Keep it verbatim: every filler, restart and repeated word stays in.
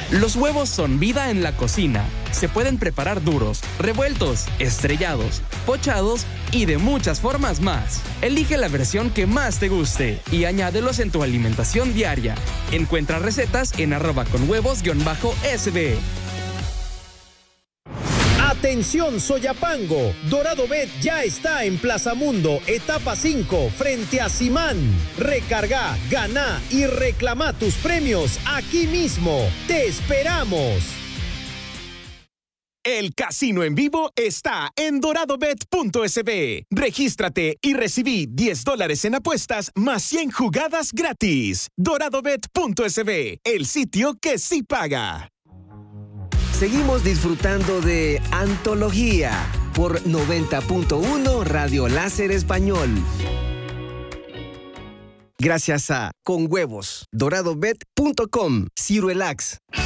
Los huevos son vida en la cocina. Se pueden preparar duros, revueltos, estrellados, pochados y de muchas formas más. Elige la versión que más te guste y añádelos en tu alimentación diaria. Encuentra recetas en arroba con huevos guión bajo S B. Atención Soyapango, Dorado Bet ya está en Plaza Mundo, etapa cinco, frente a Simán. Recarga, gana y reclama tus premios aquí mismo. ¡Te esperamos! El casino en vivo está en dorado bet punto s b. Regístrate y recibí diez dólares en apuestas más cien jugadas gratis. dorado bet punto s b, el sitio que sí paga. Seguimos disfrutando de Antología por noventa punto uno Radio Láser Español. Gracias a Con Huevos, dorado bet punto com, Cirelax,